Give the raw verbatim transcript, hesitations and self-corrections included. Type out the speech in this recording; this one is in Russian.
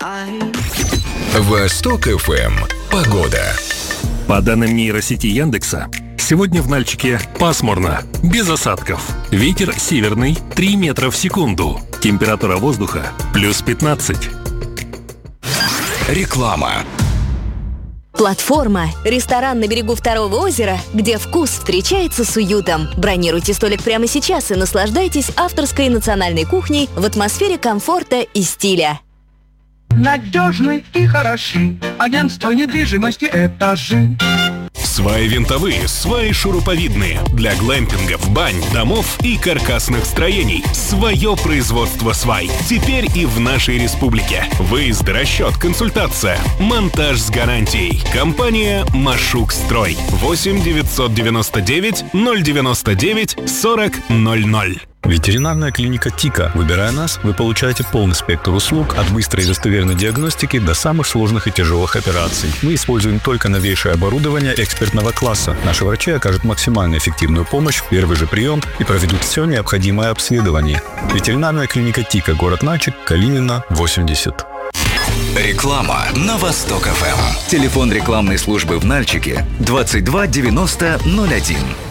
Восток эф эм. Погода. По данным нейросети Яндекса, сегодня в Нальчике пасмурно, без осадков. Ветер северный три метра в секунду. Температура воздуха плюс пятнадцать. Реклама. Платформа – ресторан на берегу Второго озера, где вкус встречается с уютом. Бронируйте столик прямо сейчас и наслаждайтесь авторской национальной кухней в атмосфере комфорта и стиля. Надежны и хороши агентство недвижимости «Этажи». Сваи винтовые, сваи шуруповидные. Для глэмпингов, бань, домов и каркасных строений. Свое производство свай. Теперь и в нашей республике. Выезд, расчет, консультация. Монтаж с гарантией. Компания «Машук-Строй». восемь девятьсот девяносто девять ноль девяносто девять сорок ноль ноль. Ветеринарная клиника «Тика». Выбирая нас, вы получаете полный спектр услуг от быстрой и достоверной диагностики до самых сложных и тяжелых операций. Мы используем только новейшее оборудование экспертного класса. Наши врачи окажут максимально эффективную помощь в первый же прием и проведут все необходимое обследование. Ветеринарная клиника «Тика», город Нальчик, Калинина, восемьдесят. Реклама на Восток эф эм. Телефон рекламной службы в Нальчике двадцать два девяносто ноль один.